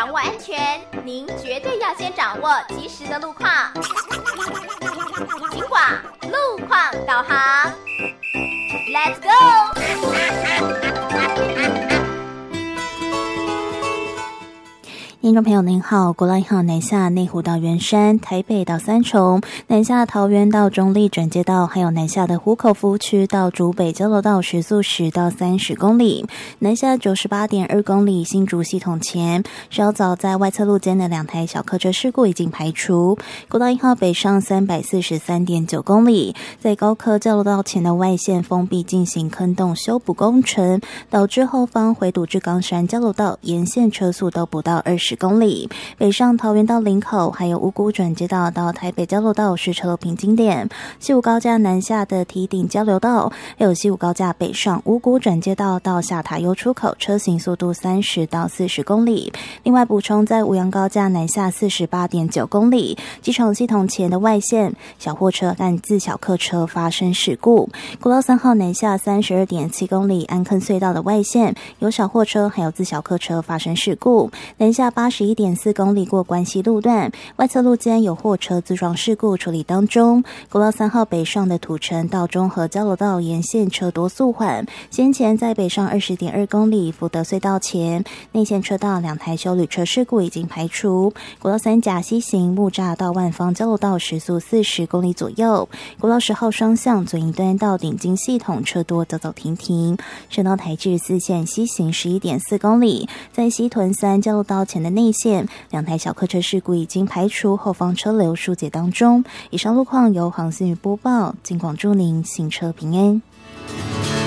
掌握安全，您绝对要先掌握及时的路况。警广路况导航 ，Let's go！ 听众朋友您好，国道1号南下内湖到圆山，台北到三重，南下桃园到中立转接道，还有南下的湖口服务区到竹北交流道时速10到30公里，南下98.2公里新竹系统前，稍早在外侧路肩的2台小客车事故已经排除。国道1号北上343.9公里，在高科交流道前的外线封闭进行坑洞修补工程，导致后方回堵至冈山交流道沿线车速都不到20公里，北上桃园到林口，还有五股转接道到台北交流道是车流瓶颈点。西武高架南下的堤顶交流道，还有西武高架北上五股转接道到下塔悠出口，车行速度30到40公里。另外补充，在五杨高架南下48.9公里，机场系统前的外线小货车和自小客车发生事故。国道3号南下32.7公里，安坑隧道的外线有小货车还有自小客车发生事故。南下81.4公里过关西路段，外侧路间有货车自撞事故处理当中。国道3号北上的土城到中和交流道沿线车多速缓，先前在北上20.2公里福德隧道前内线车道2台休旅车事故已经排除。国道3甲西行木栅到万芳交流道时速40公里左右。国道10号双向左营端到顶金系统车多走走停停。省道台至4线西行11.4公里，在西屯3交流道前的内线2台小客车事故已经排除，后方车流疏解当中。以上路况由黄新宇播报，警广祝您行车平安。